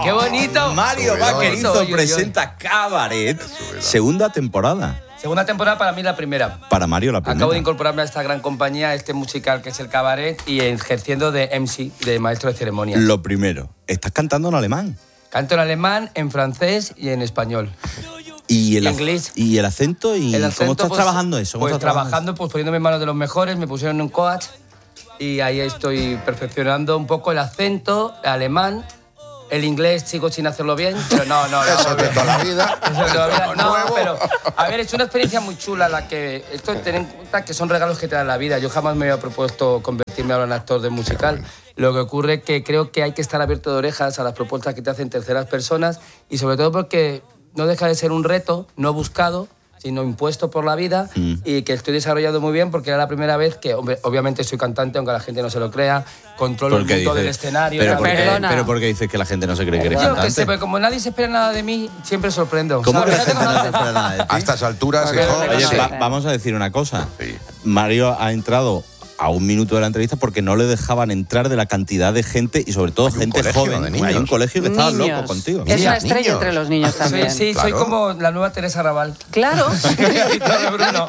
¡Qué bonito! Mario Vaquerizo presenta Cabaret, segunda temporada. Segunda temporada para mí la primera. Para Mario la primera. Acabo de incorporarme a esta gran compañía, a este musical que es el Cabaret, y ejerciendo de MC, de maestro de ceremonias. Lo primero, estás cantando en alemán. Canto en alemán, en francés y en español. ¿Y el inglés? ¿Y el acento? ¿Y cómo estás trabajando eso? Pues trabajando, pues poniéndome en manos de los mejores, me pusieron un coach y ahí estoy perfeccionando un poco el acento, el alemán. El inglés sigo sin hacerlo bien, pero no. Eso de toda la vida. No, pero a ver, es una experiencia muy chula la que... Esto ten en cuenta que son regalos que te dan la vida. Yo jamás me había propuesto convertirme ahora en actor de musical. Lo que ocurre es que creo que hay que estar abierto de orejas a las propuestas que te hacen terceras personas y sobre todo porque no deja de ser un reto no buscado, sino impuesto por la vida y que estoy desarrollando muy bien porque era la primera vez que, hombre, obviamente soy cantante, aunque la gente no se lo crea, controlo el mundo del escenario. Pero ¿por qué dices que la gente no se cree que eres cantante? Yo que sé, pero como nadie se espera nada de mí, siempre sorprendo. ¿Cómo que ¿sabes? la gente no se espera nada de ti? A estas alturas, hijo. Oye, vamos a decir una cosa. Sí. Mario ha entrado a un minuto de la entrevista porque no le dejaban entrar de la cantidad de gente y sobre todo gente joven. Hay un colegio que estaba loco contigo. Es una estrella entre los niños también. Sí, claro. Soy como la nueva Teresa Raval. Claro. Bruno.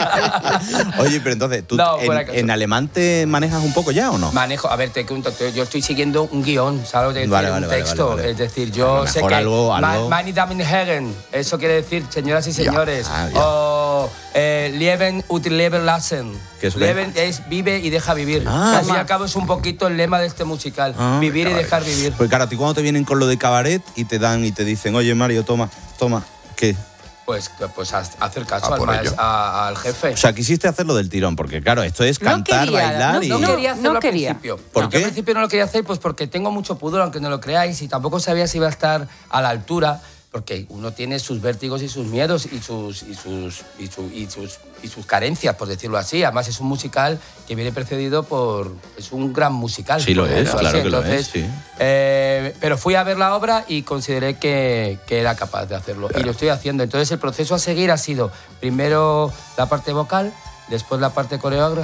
Oye, pero entonces, ¿tú en alemán te manejas un poco ya o no? Manejo, a ver, te cuento, yo estoy siguiendo un guión, ¿sabes? Un texto. Vale. Es decir, yo sé que meine Damen und Herren, eso quiere decir señoras y señores. O Leben und Leben lassen. Leben es vive y deja vivir. Al fin y al cabo es un poquito el lema de este musical. Vivir y dejar vivir. Pues claro, a ti cuando te vienen con lo de Cabaret y te dan y te dicen, oye Mario, toma, ¿qué? Pues hacer caso al jefe. O sea, quisiste hacerlo del tirón, porque claro, esto es cantar, bailar y... No quería hacerlo al principio. ¿Por qué? Al principio no lo quería hacer pues porque tengo mucho pudor, aunque no lo creáis, y tampoco sabía si iba a estar a la altura, porque uno tiene sus vértigos y sus miedos y sus carencias, por decirlo así. Además es un musical que viene precedido por... Es un gran musical. Sí, lo es, claro que entonces, lo es, sí. Pero fui a ver la obra y consideré que era capaz de hacerlo. Claro. Y lo estoy haciendo. Entonces el proceso a seguir ha sido primero la parte vocal, después la parte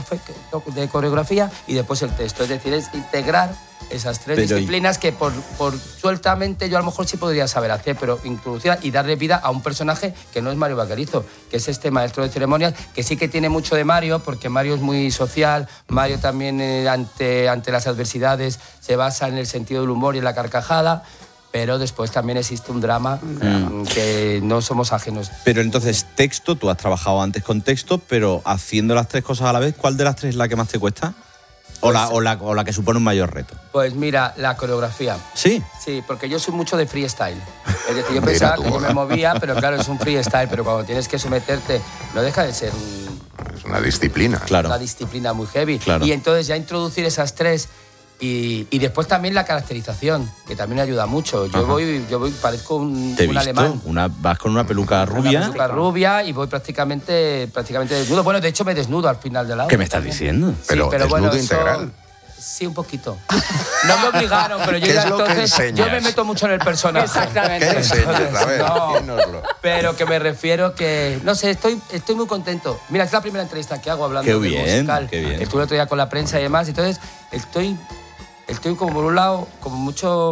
de coreografía y después el texto. Es decir, es integrar esas tres disciplinas que por sueltamente yo a lo mejor sí podría saber hacer, pero introducir y darle vida a un personaje que no es Mario Vaquerizo, que es este maestro de ceremonias, que sí que tiene mucho de Mario, porque Mario es muy social, Mario también ante las adversidades se basa en el sentido del humor y en la carcajada, pero después también existe un drama que no somos ajenos. Pero entonces, texto, tú has trabajado antes con texto, pero haciendo las tres cosas a la vez, ¿cuál de las tres es la que más te cuesta? ¿O la que supone un mayor reto? Pues mira, la coreografía. ¿Sí? Sí, porque yo soy mucho de freestyle. Es decir, yo pensaba que yo me movía, pero claro, es un freestyle, pero cuando tienes que someterte, no deja de ser es una disciplina. Claro. Una disciplina muy heavy. Claro. Y entonces ya introducir esas tres... Y después también la caracterización, que también ayuda mucho. Yo voy parezco un alemán. Vas con una peluca rubia. Una peluca rubia y voy prácticamente desnudo. Bueno, de hecho me desnudo al final de la obra. ¿Qué me estás diciendo? Sí, pero desnudo bueno, integral. Sí, un poquito. No me obligaron, pero yo yo me meto mucho en el personaje. Exactamente. ¿Qué enseñas? A ver, dínoslo. Pero que me refiero que... No sé, estoy muy contento. Mira, es la primera entrevista que hago hablando del musical. Qué bien. Estuve otro día con la prensa y demás, entonces estoy como por un lado, como mucho...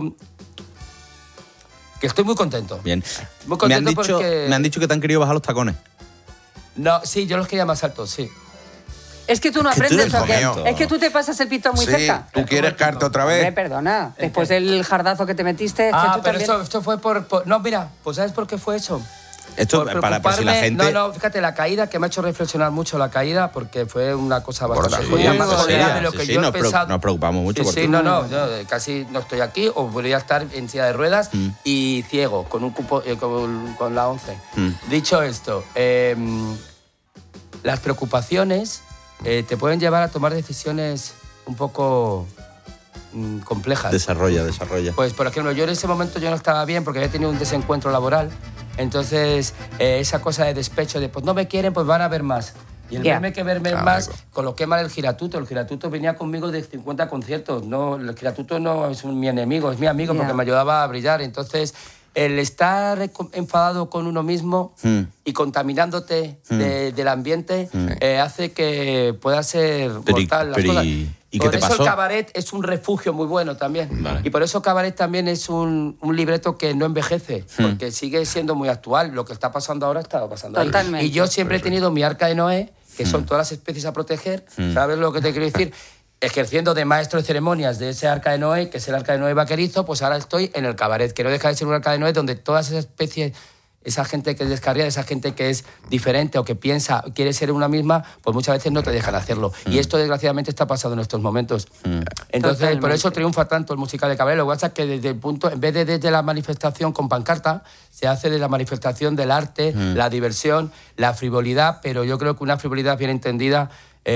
Que estoy muy contento. Bien. Muy contento porque... Me han dicho que te han querido bajar los tacones. No, sí, yo los quería más altos, sí. Es que tú no aprendes, ¿o qué? Es que tú te pasas el pito muy cerca. ¿Tú quieres carte otra vez? Perdona, después del jardazo que te metiste... pero esto fue por... No, mira, pues ¿sabes por qué fue eso? Esto para si la gente... No, fíjate, la caída, que me ha hecho reflexionar mucho la caída, porque fue una cosa bastante más jodida de lo que yo he pensado. Nos preocupamos mucho por ti. Sí, no, yo casi no estoy aquí, o podría estar en silla de ruedas y ciego, con un cupo, con la 11. Dicho esto, las preocupaciones te pueden llevar a tomar decisiones un poco complejas. Desarrolla. Pues, por ejemplo, yo en ese momento yo no estaba bien porque había tenido un desencuentro laboral. Entonces, esa cosa de despecho de, pues no me quieren, pues van a ver más. Y el verme más, coloqué mal el giratuto. El giratuto venía conmigo de 50 conciertos. No, el giratuto no es mi enemigo, es mi amigo porque me ayudaba a brillar. Entonces, el estar enfadado con uno mismo y contaminándote del ambiente hace que pueda ser mortal las cosas. ¿Y qué te pasó? Por eso el cabaret es un refugio muy bueno también. Vale. Y por eso cabaret también es un libreto que no envejece, porque sigue siendo muy actual. Lo que está pasando ahora está pasando ahí. Totalmente. Y yo siempre he tenido mi arca de Noé, que son todas las especies a proteger. ¿Sabes lo que te quiero decir? Ejerciendo de maestro de ceremonias de ese arca de Noé, que es el arca de Noé vaquerizo, pues ahora estoy en el cabaret, que no deja de ser un arca de Noé donde todas esas especies, esa gente que es descarriada, esa gente que es diferente o que piensa, quiere ser una misma, pues muchas veces no te dejan hacerlo. Y esto desgraciadamente está pasando en estos momentos. Entonces, Totalmente. por eso triunfa tanto el musical de cabaret. Lo que pasa es que desde el punto, en vez de desde la manifestación con pancarta, se hace de la manifestación del arte, la diversión, la frivolidad, pero yo creo que una frivolidad bien entendida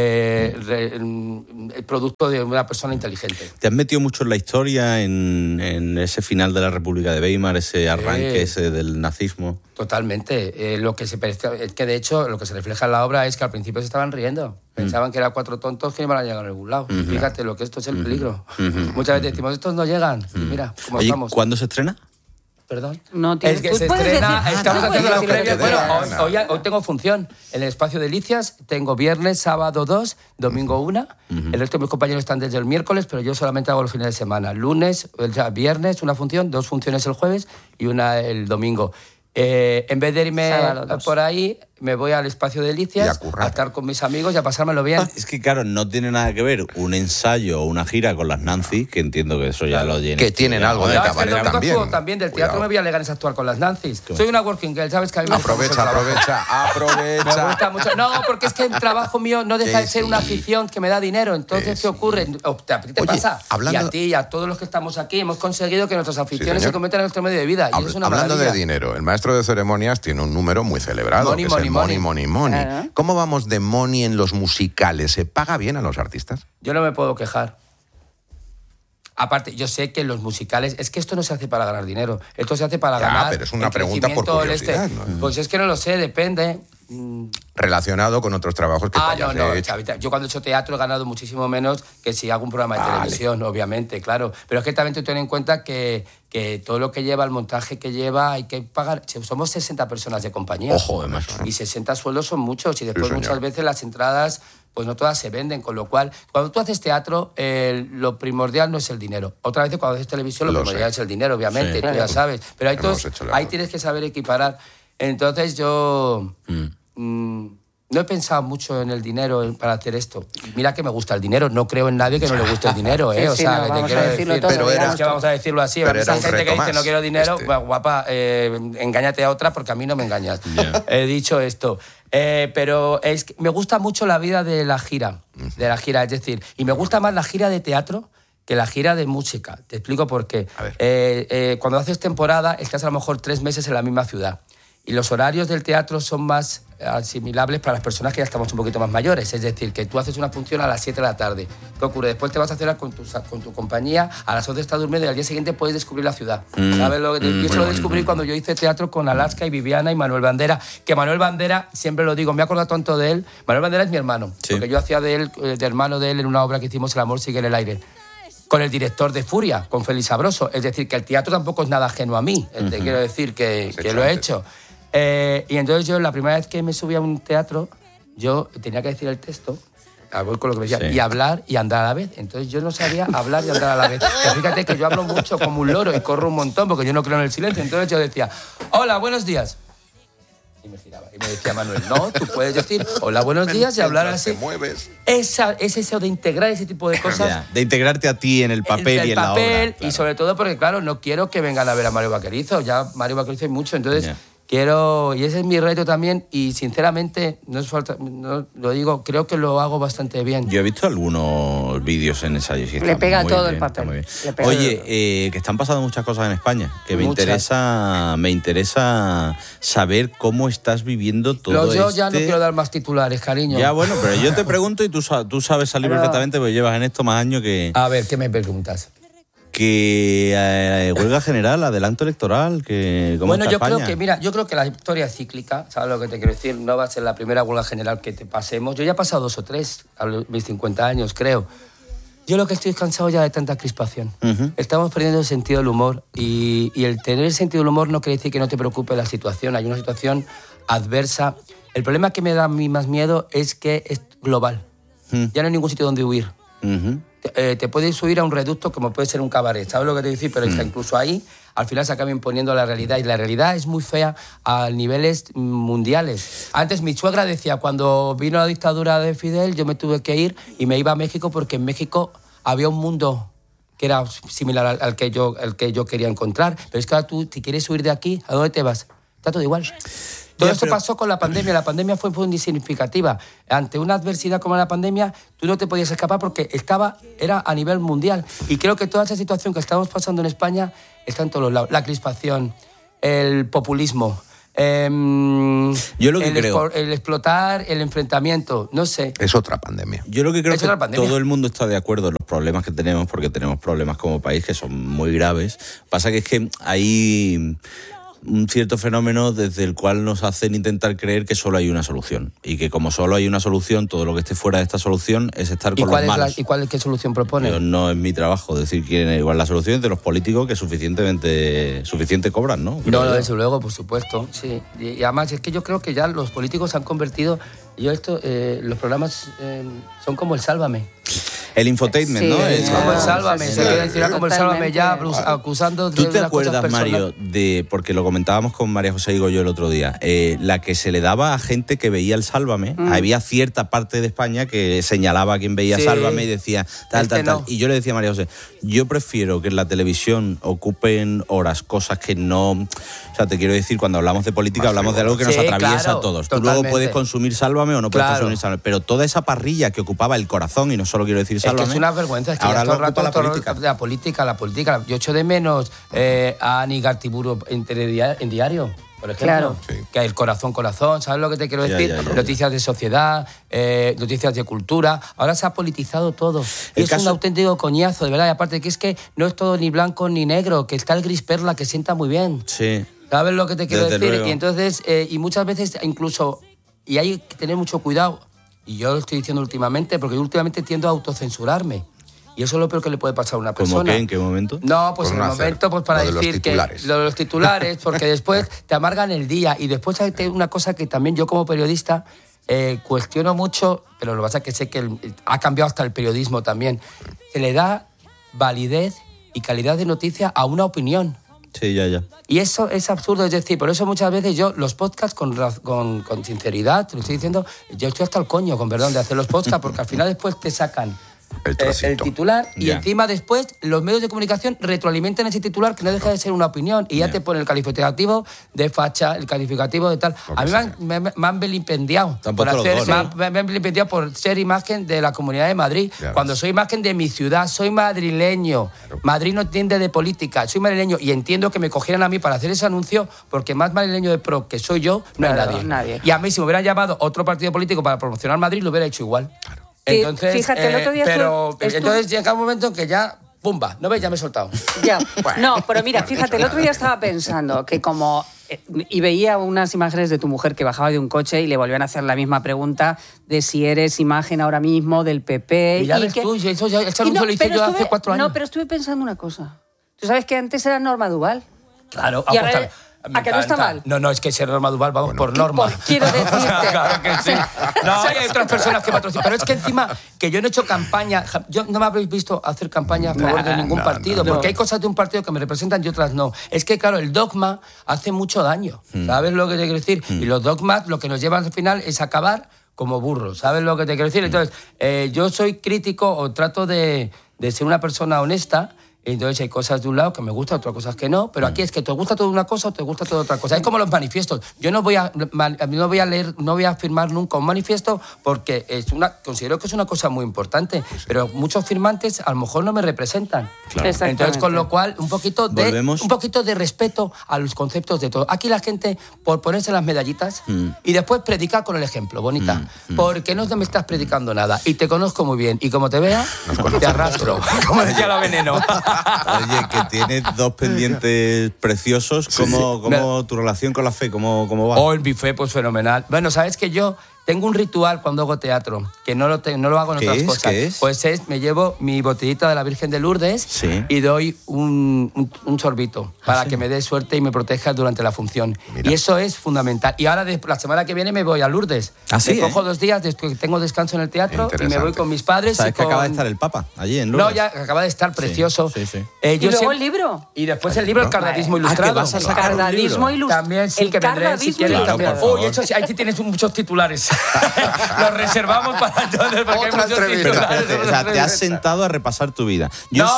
el producto de una persona inteligente. ¿Te has metido mucho en la historia, en ese final de la República de Weimar, ese arranque ese del nazismo? Totalmente. Es que de hecho lo que se refleja en la obra es que al principio se estaban riendo. Pensaban que eran 4 tontos que no iban a llegar a ningún lado. Fíjate lo que esto es el peligro. Muchas veces decimos, estos no llegan. Y mira cómo estamos. ¿Cuándo se estrena? Perdón. No, Es que se estrena, estamos haciendo la previa. Bueno, decir. hoy tengo función en el espacio de Delicias. Tengo viernes, sábado 2, domingo 1. El resto de mis compañeros están desde el miércoles, pero yo solamente hago los fines de semana. Lunes, o sea, viernes, una función, 2 funciones el jueves y una el domingo. En vez de irme por ahí, me voy al espacio de Delicias a estar con mis amigos y a pasármelo bien. Es que, claro, no tiene nada que ver un ensayo o una gira con las Nancy, que entiendo que eso ya lo tiene. Que tienen algo de No, es que cabaret el domingo también. actúo también del teatro. Cuidado. Me voy a Leganés a actuar con las Nancy's. Soy una working girl, ¿sabes? Que a mí me gusta mucho el trabajo. Aprovecha. Me gusta mucho. No, porque es que el trabajo mío no deja de ser una afición que me da dinero. Entonces, ¿qué ocurre? ¿A ti te pasa? hablando- Y a ti y a todos los que estamos aquí hemos conseguido que nuestras aficiones señor. se conviertan en nuestro medio de vida. Y eso es una Hablando maravilla. de dinero, el maestro de ceremonias tiene un número muy celebrado, Money, que es el money, money. Claro. ¿Cómo vamos de money en los musicales? ¿Se paga bien a los artistas? Yo no me puedo quejar. Aparte, yo sé que los musicales... Es que esto no se hace para ganar dinero. Esto se hace para Ya, ganar... pero es una el pregunta por crecimiento, curiosidad, ¿no? Pues es que no lo sé, depende. Relacionado con otros trabajos que tú hayas No, hecho. Chavita. Yo cuando he hecho teatro he ganado muchísimo menos que si hago un programa de televisión, obviamente, claro. Pero es que también tú ten en cuenta que todo lo que lleva, el montaje que lleva, hay que pagar... Somos 60 personas de compañía. Ojo, además. Y 60 sueldos son muchos. Y después señor. muchas veces las entradas, pues no todas se venden. Con lo cual, cuando tú haces teatro, lo primordial no es el dinero. Otra vez cuando haces televisión, lo primordial es el dinero, obviamente. Sí, tú ya sabes. Pero Hemos hecho el ahí error. tienes que saber equiparar. Entonces yo... no he pensado mucho en el dinero para hacer esto. Mira que me gusta el dinero, no creo en nadie que no le guste el dinero, ¿eh? Sí, o sí, sea, no, que te vamos quiero a decirlo decir. todo, Pero era- Es que vamos a decirlo así. pero Esa era un gente que reto dice más, no quiero dinero, este. pues, guapa, engáñate a otra porque a mí no me engañas. He dicho esto. Pero es que me gusta mucho la vida de la gira, es decir, y me gusta más la gira de teatro que la gira de música. Te explico por qué. A ver. Cuando haces temporada, estás a lo mejor 3 meses en la misma ciudad. Y los horarios del teatro son más asimilables para las personas que ya estamos un poquito más mayores. Es decir, que tú haces una función a las 7 de la tarde. ¿Qué ocurre? Después te vas a cenar con tu compañía, a las 11 estás durmiendo y al día siguiente puedes descubrir la ciudad. ¿Sabes lo que yo eso lo descubrí cuando yo hice teatro con Alaska y Viviana y Manuel Bandera. Que Manuel Bandera, siempre lo digo, me acuerdo tanto de él. Manuel Bandera es mi hermano. Sí. Porque yo hacía de él, de hermano de él en una obra que hicimos, El amor sigue en el aire. Con el director de Furia, con Félix Sabroso. Es decir, que el teatro tampoco es nada ajeno a mí. Te quiero decir que lo he hecho. Y entonces yo, la primera vez que me subí a un teatro, yo tenía que decir el texto, voy con lo que me decía, Sí. y hablar y andar a la vez. Entonces yo no sabía hablar y andar a la vez. Pero fíjate que yo hablo mucho como un loro y corro un montón porque yo no creo en el silencio. Entonces yo decía, hola, buenos días. Y me giraba. Y me decía Manuel, no, tú puedes decir hola, buenos días y hablar Mientras así. te mueves. Es eso de integrar ese tipo de cosas. Ya, de integrarte a ti en el papel y en la obra. papel, claro. y sobre todo porque, claro, no quiero que vengan a ver a Mario Vaquerizo. Ya Mario Vaquerizo hay mucho, entonces Ya. quiero... Y ese es mi reto también, y sinceramente, no es falta, no, lo digo, creo que lo hago bastante bien. Yo he visto algunos vídeos en ensayos. Y Le está pega muy todo el bien, papel. está muy bien. Le pega Oye, que están pasando muchas cosas en España. Que me Muchas. interesa saber cómo estás viviendo todo Yo ya no este- quiero dar más titulares, cariño. Ya, bueno, pero yo te pregunto y tú sabes salir Pero- perfectamente porque llevas en esto más años que A ver, ¿qué me preguntas? huelga general, adelanto electoral, que ¿cómo Bueno, está yo creo España? que, mira, yo creo que la historia es cíclica, ¿sabes lo que te quiero decir? No va a ser la primera huelga general que te pasemos. Yo ya he pasado 2 o 3 a mis 50 años, creo. Yo lo que estoy cansado ya de tanta crispación. Estamos perdiendo el sentido del humor y el tener el sentido del humor no quiere decir que no te preocupe la situación. Hay una situación adversa. El problema que me da a mí más miedo es que es global. Ya no hay ningún sitio donde huir. te puedes subir a un reducto como puede ser un cabaret, ¿sabes lo que te digo? Pero incluso ahí, al final se acaba imponiendo la realidad, y la realidad es muy fea a niveles mundiales. Antes mi suegra decía, cuando vino la dictadura de Fidel, yo me tuve que ir y me iba a México porque en México había un mundo que era similar al que yo quería encontrar. Pero es que ahora tú, si quieres huir de aquí, ¿a dónde te vas? Está todo igual. Todo esto pasó con la pandemia. La pandemia fue muy significativa. Ante una adversidad como la pandemia, tú no te podías escapar porque era a nivel mundial. Y creo que toda esa situación que estamos pasando en España está en todos los lados. La crispación, el populismo, yo lo que creo, el explotar, el enfrentamiento, no sé. Es otra pandemia. Yo lo que creo es que todo el mundo está de acuerdo en los problemas que tenemos, porque tenemos problemas como país que son muy graves. Pasa que es que hay un cierto fenómeno desde el cual nos hacen intentar creer que solo hay una solución, y que como solo hay una solución, todo lo que esté fuera de esta solución es estar con los malos. ¿Y qué solución propone? No es mi trabajo decir quién es. Igual la solución es de los políticos, que suficiente cobran, ¿no? No, desde luego, por supuesto, sí. Y además es que yo creo que ya los políticos se han convertido... los programas son como el Sálvame. El infotainment, sí, ¿no? Es como el Sálvame, se quiere decir como el Sálvame ya acusando... ¿Tú te acuerdas, Mario, porque lo comentábamos con María José y yo el otro día, la que se le daba a gente que veía el Sálvame? Había cierta parte de España que señalaba a quien veía Sálvame y decía tal. Y yo le decía a María José, yo prefiero que en la televisión ocupen horas cosas que no... O sea, te quiero decir, cuando hablamos de política hablamos de algo que nos atraviesa a todos. Tú luego puedes consumir Sálvame o no puedes consumir Sálvame, pero toda esa parrilla que ocupaba el corazón, y no solo quiero decir Sálvame... Es que es una vergüenza, es que ahora todo el rato la política. Yo echo de menos a Ani Gartiburu en Diario, por ejemplo. Claro. Sí. Que el corazón, ¿sabes lo que te quiero decir? Noticias de sociedad, noticias de cultura. Ahora se ha politizado todo. Es un auténtico coñazo, de verdad. Y aparte que es que no es todo ni blanco ni negro, que está el gris perla, que sienta muy bien. Sí. ¿Sabes lo que te quiero decir? Luego. Y entonces, y muchas veces incluso, y hay que tener mucho cuidado, y yo lo estoy diciendo últimamente, porque yo últimamente tiendo a autocensurarme. Y eso es lo peor que le puede pasar a una persona. ¿Cómo qué? ¿En qué momento? No, pues en el momento para decir que lo de los titulares, porque después te amargan el día. Y después hay una cosa que también yo como periodista cuestiono mucho, pero lo que pasa es que sé que ha cambiado hasta el periodismo también. Se le da validez y calidad de noticia a una opinión. Sí, ya. Y eso es absurdo, es decir, por eso muchas veces yo los podcasts con sinceridad, te lo estoy diciendo, yo estoy hasta el coño, con perdón, de hacer los podcasts, porque al final después te sacan el titular y encima después los medios de comunicación retroalimentan ese titular que no deja de ser una opinión y ya te pone el calificativo de facha, el calificativo de tal. A mí me han vilipendiado me han vilipendiado por ser imagen de la Comunidad de Madrid, cuando soy imagen de mi ciudad, soy madrileño. Madrid no entiende de política, soy madrileño y entiendo que me cogieran a mí para hacer ese anuncio porque más madrileño de pro que soy yo no hay nadie. Y a mí si me hubieran llamado otro partido político para promocionar Madrid lo hubiera hecho igual. Entonces, fíjate, el otro día entonces llega un momento en que ya, ¡pumba! ¿No ves? Ya me he soltado. Ya. No, pero mira, fíjate, el otro día estaba pensando que como... Y veía unas imágenes de tu mujer que bajaba de un coche y le volvían a hacer la misma pregunta de si eres imagen ahora mismo del PP. Y ya ves tú, eso ya lo hice yo hace 4 años. No, pero estuve pensando una cosa. ¿Tú sabes que antes era Norma Duval? Claro. Y ahora... ¿A que no está mal? No, es que ser Norma Duval, vamos por norma. Quiero decirte. Claro que sí. No, hay otras personas que patrocinan. Pero es que encima, que yo no he hecho campaña, yo no me habréis visto hacer campaña a favor de ningún partido, porque hay cosas de un partido que me representan y otras no. Es que, claro, el dogma hace mucho daño. ¿Sabes lo que te quiero decir? Y los dogmas lo que nos llevan al final es acabar como burros. ¿Sabes lo que te quiero decir? Entonces, yo soy crítico o trato de ser una persona honesta. Entonces hay cosas de un lado que me gustan, otras cosas que no, pero aquí es que te gusta toda una cosa o te gusta toda otra cosa. Es como los manifiestos. Yo no voy a leer, no voy a firmar nunca un manifiesto porque considero que es una cosa muy importante, pero muchos firmantes a lo mejor no me representan. Claro. Entonces, con lo cual, un poquito de respeto a los conceptos de todo. Aquí la gente, por ponerse las medallitas y después predicar con el ejemplo, bonita, porque no me estás predicando nada y te conozco muy bien y como te vea, te arrastro, como decía la Veneno. Oye, que tienes 2 pendientes preciosos. ¿Cómo tu relación con la fe? ¿Cómo va? Mi fe, pues fenomenal. Bueno, sabes que yo Tengo un ritual cuando hago teatro, que no lo hago en otras cosas. ¿Qué es? Pues me llevo mi botellita de la Virgen de Lourdes y doy un sorbito para que me dé suerte y me proteja durante la función. Mira. Y eso es fundamental. Y ahora, la semana que viene, me voy a Lourdes. Me cojo 2 días, tengo descanso en el teatro y me voy con mis padres. ¿Sabes que acaba de estar el Papa allí en Lourdes? No, ya acaba de estar precioso. ¿Y luego el libro? Y después el libro, El Cardadismo Ilustrado. ¿Que vas a sacar un libro? También sí, que vendré si quieres. Uy, eso sí, ahí tienes muchos titulares. Los reservamos para entonces, porque hay muchos titulares. O sea, te has sentado a repasar tu vida.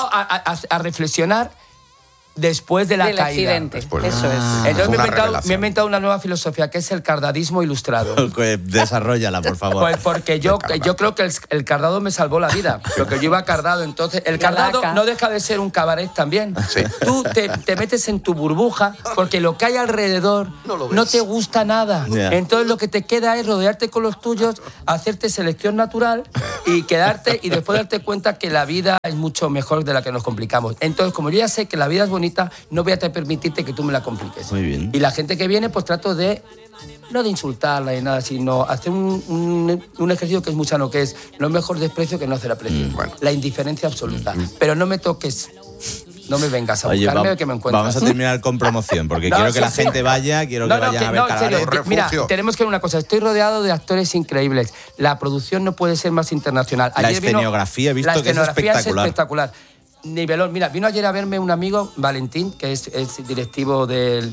A reflexionar después de la caída. Accidente. Eso es. Entonces me he inventado una nueva filosofía, que es el cardadismo ilustrado. Desarróllala, por favor. Pues porque yo creo que el cardado me salvó la vida, porque yo iba cardado. Entonces, el cardado no deja de ser un cabaret también. Sí. Tú te metes en tu burbuja, porque lo que hay alrededor no te gusta nada. Yeah. Entonces, lo que te queda es rodearte con los tuyos, hacerte selección natural y quedarte, y después darte cuenta que la vida es mucho mejor de la que nos complicamos. Entonces, como yo ya sé que la vida es bonita, no voy a permitirte que tú me la compliques. Muy bien. Y la gente que viene, pues trato de, no de insultarla ni nada, sino hacer un ejercicio que es muy sano, que es lo mejor desprecio que no hacer aprecio. Bueno. La indiferencia absoluta. Pero no me toques. No me vengas a buscarme, que me encuentres. Vamos a terminar con promoción, porque quiero que la gente vaya, quiero que vayan a ver Cabaret. Mira, tenemos que ver una cosa. Estoy rodeado de actores increíbles. La producción no puede ser más internacional. La escenografía, he visto que es espectacular. Nivelón. Mira, vino ayer a verme un amigo, Valentín, que es directivo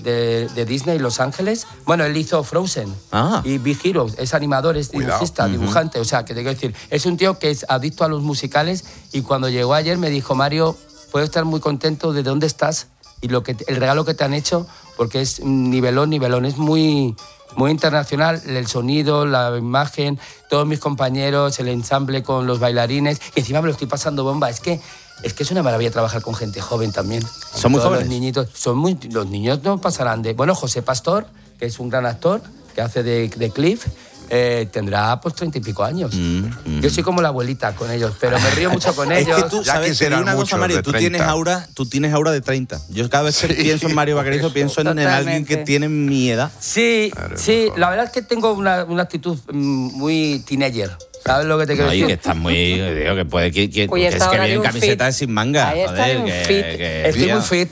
de Disney Los Ángeles. Bueno, él hizo Frozen y Big Hero, es animador, es dibujista, dibujante. O sea, que te quiero decir, es un tío que es adicto a los musicales, y cuando llegó ayer me dijo: Mario, puedo estar muy contento de dónde estás y el regalo que te han hecho, porque es nivelón. Es muy internacional, el sonido, la imagen, todos mis compañeros, el ensamble con los bailarines, y encima me lo estoy pasando bomba. Es que es una maravilla trabajar con gente joven también. ¿Son muy jóvenes? Los niñitos, los niños no pasarán de... Bueno, José Pastor, que es un gran actor, que hace de Cliff, tendrá pues 30 y pico años. Yo soy como la abuelita con ellos, pero me río mucho con ellos. Es que tú sabes, te digo una cosa, Mario, tú tienes aura de 30. Yo cada vez que pienso en Mario Vaquerizo pienso en alguien que tiene mi edad. Sí, la verdad es que tengo una actitud muy teenager. ¿Sabes lo que te quiero decir? Que estás muy... Digo, que puede... Que es que vienen camisetas sin manga. Joder, estoy muy fit.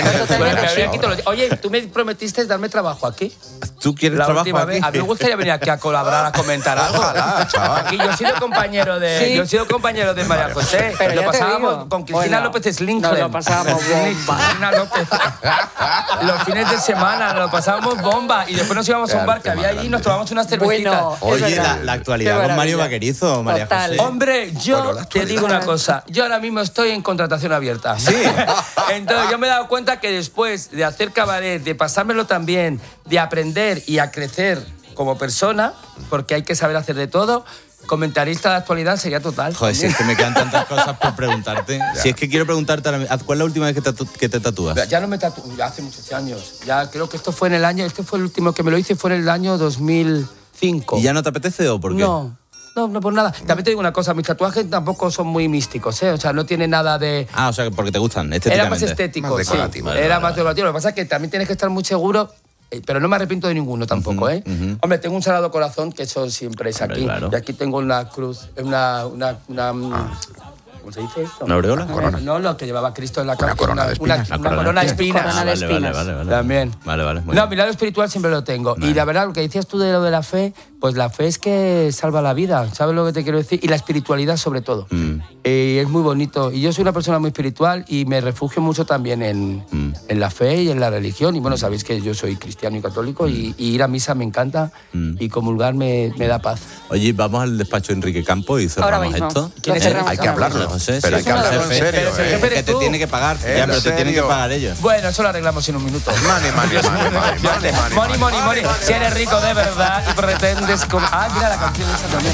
Oye, tú me prometiste darme trabajo aquí. ¿Tú quieres trabajo aquí? Vez. A mí me gustaría venir aquí a colaborar, a comentar algo. Aquí yo he sido compañero de María José. Pero lo pasábamos con Cristina López Slinkland. Lo pasábamos bomba. Cristina López. Los fines de semana lo pasábamos bomba. Y después nos íbamos a un bar que había allí y nos tomamos unas cervecitas. Oye, la actualidad con Mario Vaquerizo, María José. Hombre, yo te digo una cosa. Yo ahora mismo estoy en contratación abierta. Sí. Entonces yo me he dado cuenta que después de hacer cabaret, de pasármelo tan bien, de aprender y a crecer como persona, porque hay que saber hacer de todo, comentarista de actualidad sería total. Joder, si es que me quedan tantas cosas por preguntarte. Si es que quiero preguntarte, ¿cuál es la última vez que te tatúas? Ya no me tatúo, hace muchos años. Ya creo que esto fue en el año, este fue el último que me lo hice, fue en el año 2005. ¿Y ya no te apetece o por qué? No, por nada. También te digo una cosa, mis tatuajes tampoco son muy místicos, ¿eh? O sea, no tiene nada de... o sea, porque te gustan estéticamente. Era más estético, más decorativo. Era más decorativo. Lo que pasa es que también tienes que estar muy seguro, pero no me arrepiento de ninguno tampoco, ¿eh? Hombre, tengo un Sagrado Corazón, que eso siempre es aquí. Claro. Y aquí tengo una cruz, ¿cómo se dice esto? ¿Una aureola? No, lo que llevaba Cristo en la cabeza. Una corona de espinas. Una corona de espinas. Vale. También. Vale. No, mi lado espiritual siempre lo tengo. Vale. Y la verdad, lo que decías tú de lo de la fe, pues la fe es que salva la vida. ¿Sabes lo que te quiero decir? Y la espiritualidad sobre todo. Es muy bonito. Y yo soy una persona muy espiritual y me refugio mucho también en la fe y en la religión. Y bueno, sabéis que yo soy cristiano y católico y ir a misa me encanta y comulgar me da paz. Oye, vamos al despacho de Enrique Campos y cerramos esto. Hay que hablarlo. Pero hay que hablarlo en serio. Es que te tiene que pagar. Ya, pero te tienen que pagar ellos. Bueno, eso lo arreglamos en un minuto. Money. Si eres rico de verdad y pretendes... mira la canción esa también.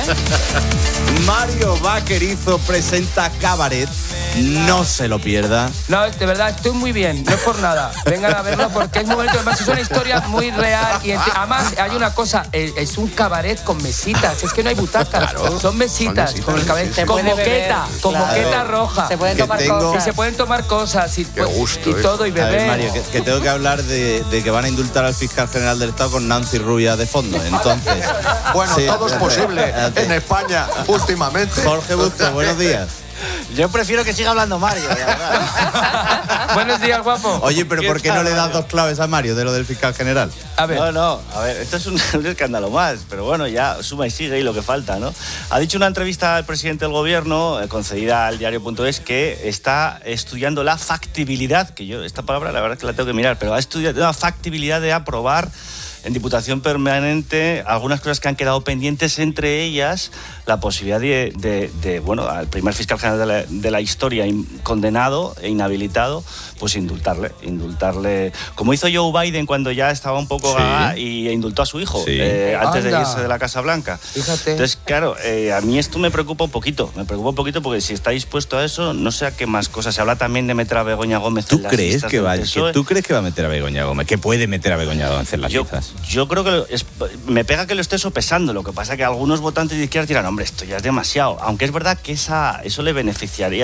Mario Vaquerizo presenta Cabaret. No se lo pierda. No, de verdad, estoy muy bien. No es por nada. Vengan a verlo porque es muy bonito. Además, es una historia muy real. Y además, hay una cosa. Es un cabaret con mesitas. Es que no hay butacas. Claro, son mesitas. Con el cabaret. Con moqueta roja. Se pueden tomar cosas. Y se pueden tomar cosas. Y todo, y beber. A ver, Mario, que tengo que hablar de que van a indultar al fiscal general del Estado con Nancy Rubia de fondo. Entonces, entonces. Bueno, Sí, todo es posible en España últimamente. Jorge Bustos, buenos días. Yo prefiero que siga hablando Mario, la verdad. Buenos días, guapo. Oye, pero ¿por qué no le das 2 claves a Mario de lo del fiscal general? A ver. No, a ver, esto es un escándalo más, pero bueno, ya suma y sigue y lo que falta, ¿no? Ha dicho en una entrevista al presidente del gobierno, concedida al diario.es, que está estudiando la factibilidad, que yo esta palabra la verdad es que la tengo que mirar, pero ha estudiado la factibilidad de aprobar en Diputación Permanente algunas cosas que han quedado pendientes, entre ellas la posibilidad de bueno, al primer fiscal general de la historia condenado e inhabilitado, pues indultarle, como hizo Joe Biden cuando ya estaba un poco y indultó a su hijo antes de irse de la Casa Blanca. Fíjate. Entonces, claro, a mí esto me preocupa un poquito porque si está dispuesto a eso, no sé a qué más cosas. Se habla también de meter a Begoña Gómez en las listas del PSOE. ¿Tú crees que va a meter a Begoña Gómez? ¿Que puede meter a Begoña Gómez en las listas? Yo creo que me pega que lo esté sopesando. Lo que pasa es que algunos votantes de izquierda dirán, hombre, esto ya es demasiado. Aunque es verdad que eso le beneficiaría